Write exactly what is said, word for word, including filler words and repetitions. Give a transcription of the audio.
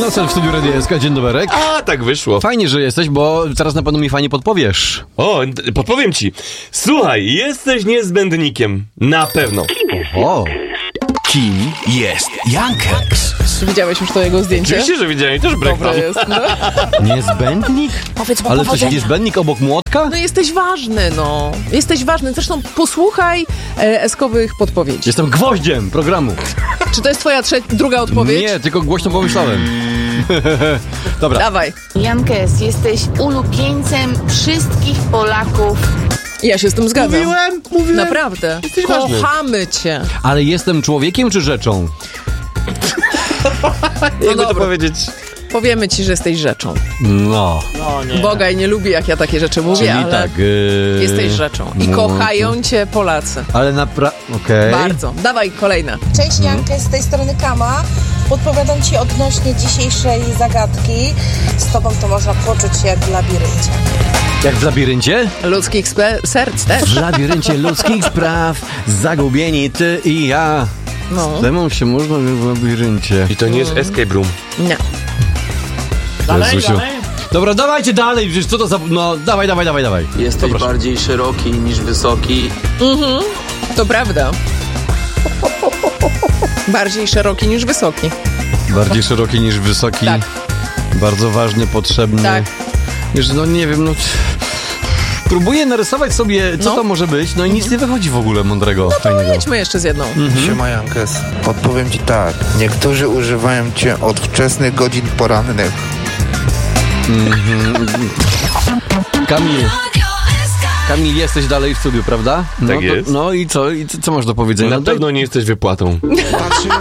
Nosel w studiu Radia S K. Dzień dobry. A, tak wyszło. Fajnie, że jesteś, bo teraz na pewno mi fajnie podpowiesz. O, d- podpowiem ci. Słuchaj, jesteś niezbędnikiem. Na pewno. O, Kim jest Jankex? Widziałeś już to jego zdjęcie? Oczywiście, że widziałem, też Dobre brecham. jest, no. niezbędnik? Powiedz mu Ale coś, powodzenia. niezbędnik obok młotka? No jesteś ważny, no. Jesteś ważny. Zresztą posłuchaj e, eskowych podpowiedzi. Jestem gwoździem programu. Czy to jest twoja trze- druga odpowiedź? Nie, tylko głośno pomyślałem. Dobra. Dawaj. Jankes, jesteś ulubieńcem wszystkich Polaków. Ja się z tym zgadzam. Mówiłem, mówiłem. Naprawdę. ważny. Kochamy cię. Ale jestem człowiekiem czy rzeczą? Jakby to dobra. powiedzieć. Powiemy ci, że jesteś rzeczą. No. Bogaj nie lubi, jak ja takie rzeczy mówię, Czyli ale tak. Yy... jesteś rzeczą. I no, kochają cię Polacy. Ale napra... Okej. Bardzo. Dawaj, kolejna. Cześć Jankę, z tej strony Kama. Podpowiadam Ci odnośnie dzisiejszej zagadki. Z Tobą to można poczuć się jak w labiryncie. Jak w labiryncie? Ludzkich spe- serc też. W labiryncie ludzkich spraw, zagubieni ty i ja. No. Z temą się można w labiryncie. I to nie jest escape room. Nie. Dalej, dalej. Dobra, dawajcie dalej, wiesz co to za... No, dawaj, dawaj, dawaj, dawaj. Jesteś bardziej szeroki niż wysoki. To prawda. Bardziej szeroki niż wysoki. Bardziej szeroki niż wysoki. Tak. Bardzo ważny, potrzebny. Tak. Wiesz, no nie wiem, no... Próbuję narysować sobie, co No. to może być, no i nic nie wychodzi w ogóle mądrego, fajnego. Jedźmy jeszcze z jedną. Siema Jankes, odpowiem Ci tak. Niektórzy używają Cię od wczesnych godzin porannych. Kamil, Kamil, jesteś dalej w studiu, prawda? No Tak to- jest. No i co? I co, co masz do powiedzenia? Na No daj- pewno nie jesteś wypłatą.